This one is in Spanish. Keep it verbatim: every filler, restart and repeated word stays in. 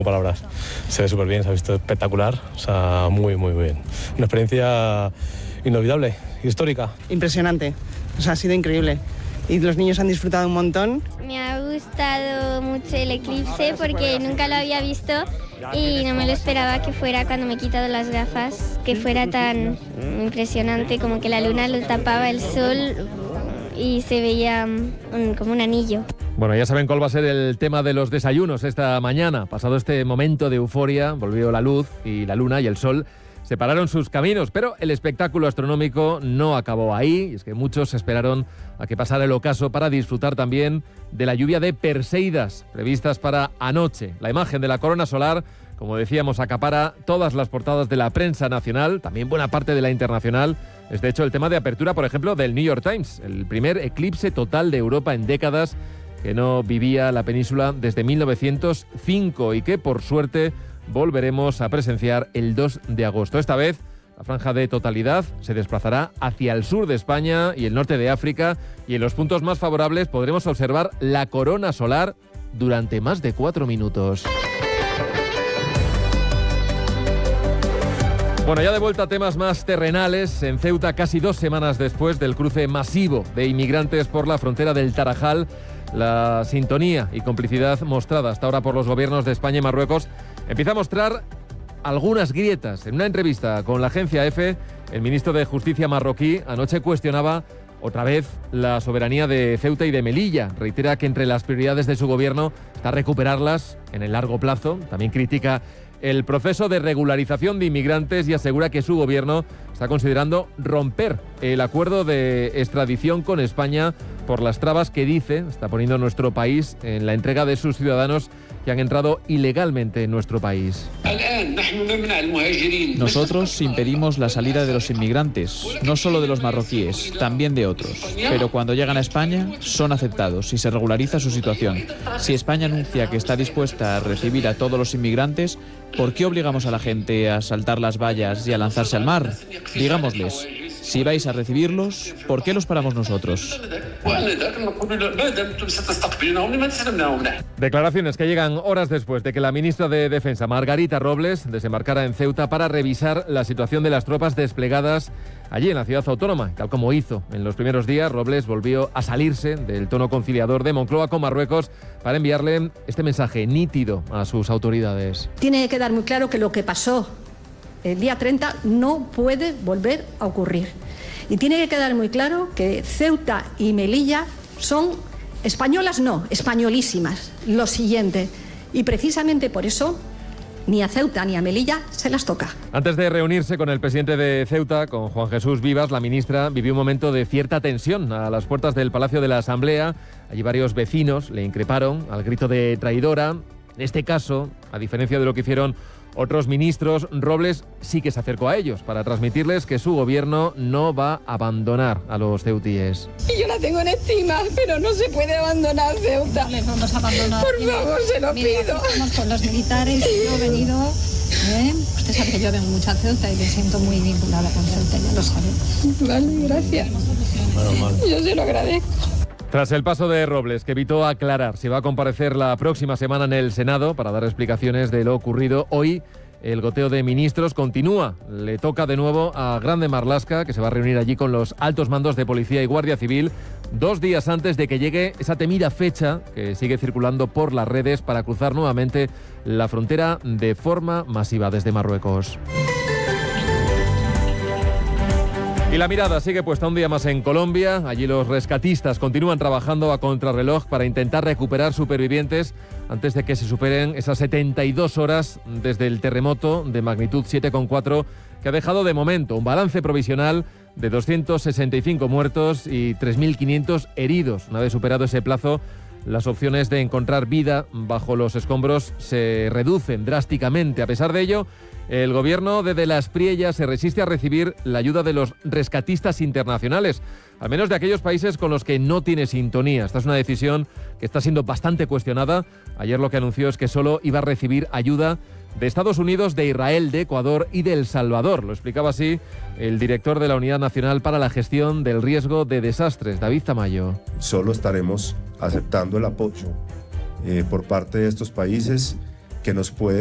Palabras, se ve súper bien, se ha visto espectacular, o sea, muy, muy bien. Una experiencia inolvidable, histórica. Impresionante, o sea, ha sido increíble. Y los niños han disfrutado un montón. Me ha gustado mucho el eclipse porque nunca lo había visto y no me lo esperaba que fuera cuando me he quitado las gafas, que fuera tan impresionante, como que la luna lo tapaba el sol y se veía un, como un anillo. Bueno, ya saben cuál va a ser el tema de los desayunos esta mañana. Pasado este momento de euforia, volvió la luz y la luna y el sol separaron sus caminos, pero el espectáculo astronómico no acabó ahí, y es que muchos esperaron a que pasara el ocaso para disfrutar también de la lluvia de Perseidas previstas para anoche. La imagen de la corona solar, como decíamos, acapara todas las portadas de la prensa nacional, también buena parte de la internacional. Es de hecho el tema de apertura, por ejemplo, del New York Times, el primer eclipse total de Europa en décadas que no vivía la península desde mil novecientos cinco y que, por suerte, volveremos a presenciar el dos de agosto. Esta vez, la franja de totalidad se desplazará hacia el sur de España y el norte de África, y en los puntos más favorables podremos observar la corona solar durante más de cuatro minutos. Bueno, ya de vuelta a temas más terrenales, en Ceuta, casi dos semanas después del cruce masivo de inmigrantes por la frontera del Tarajal, la sintonía y complicidad mostrada hasta ahora por los gobiernos de España y Marruecos empieza a mostrar algunas grietas. En una entrevista con la agencia EFE, el ministro de Justicia marroquí anoche cuestionaba otra vez la soberanía de Ceuta y de Melilla. Reitera que entre las prioridades de su gobierno está recuperarlas en el largo plazo. También critica el proceso de regularización de inmigrantes y asegura que su gobierno está considerando romper el acuerdo de extradición con España por las trabas que dice está poniendo nuestro país en la entrega de sus ciudadanos que han entrado ilegalmente en nuestro país. Nosotros impedimos la salida de los inmigrantes, no solo de los marroquíes, también de otros. Pero cuando llegan a España, son aceptados y se regulariza su situación. Si España anuncia que está dispuesta a recibir a todos los inmigrantes, ¿por qué obligamos a la gente a saltar las vallas y a lanzarse al mar? Digámosles, si vais a recibirlos, ¿por qué los paramos nosotros? Declaraciones que llegan horas después de que la ministra de Defensa, Margarita Robles, desembarcara en Ceuta para revisar la situación de las tropas desplegadas allí en la ciudad autónoma. Tal como hizo en los primeros días, Robles volvió a salirse del tono conciliador de Moncloa con Marruecos para enviarle este mensaje nítido a sus autoridades. Tiene que quedar muy claro que lo que pasó el día treinta no puede volver a ocurrir. Y tiene que quedar muy claro que Ceuta y Melilla son españolas, no, españolísimas. Lo siguiente. Y precisamente por eso ni a Ceuta ni a Melilla se las toca. Antes de reunirse con el presidente de Ceuta, con Juan Jesús Vivas, la ministra vivió un momento de cierta tensión a las puertas del Palacio de la Asamblea. Allí varios vecinos le increparon al grito de traidora. En este caso, a diferencia de lo que hicieron otros ministros, Robles sí que se acercó a ellos para transmitirles que su gobierno no va a abandonar a los ceutíes. Y yo la tengo en estima, pero no se puede abandonar Ceuta. Les vamos a abandonar. Por favor, se lo Mira, pido. Estamos con los militares, yo he venido. ¿eh? Usted sabe que yo vengo mucho a Ceuta y me siento muy vinculada con Ceuta, ya lo sabe. Vale, gracias. Yo se lo agradezco. Tras el paso de Robles, que evitó aclarar si va a comparecer la próxima semana en el Senado para dar explicaciones de lo ocurrido, hoy el goteo de ministros continúa. Le toca de nuevo a Grande Marlaska, que se va a reunir allí con los altos mandos de Policía y Guardia Civil, dos días antes de que llegue esa temida fecha que sigue circulando por las redes para cruzar nuevamente la frontera de forma masiva desde Marruecos. Y la mirada sigue puesta un día más en Colombia. Allí los rescatistas continúan trabajando a contrarreloj para intentar recuperar supervivientes antes de que se superen esas setenta y dos horas desde el terremoto de magnitud siete coma cuatro que ha dejado de momento un balance provisional de doscientos sesenta y cinco muertos y tres mil quinientos heridos. Una vez superado ese plazo, las opciones de encontrar vida bajo los escombros se reducen drásticamente. A pesar de ello, el gobierno de De la Espriella se resiste a recibir la ayuda de los rescatistas internacionales, al menos de aquellos países con los que no tiene sintonía. Esta es una decisión que está siendo bastante cuestionada. Ayer lo que anunció es que solo iba a recibir ayuda de Estados Unidos, de Israel, de Ecuador y de El Salvador. Lo explicaba así el director de la Unidad Nacional para la Gestión del Riesgo de Desastres, David Tamayo. Solo estaremos aceptando el apoyo eh, por parte de estos países que nos puede